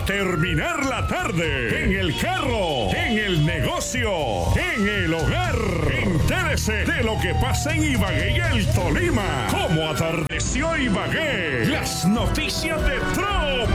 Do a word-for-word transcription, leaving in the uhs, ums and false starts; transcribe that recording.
para terminar la tarde. En el carro, en el negocio, en el hogar. Entérese de lo que pasa en Ibagué y el Tolima. Cómo atardeció Ibagué. Las noticias de Tro.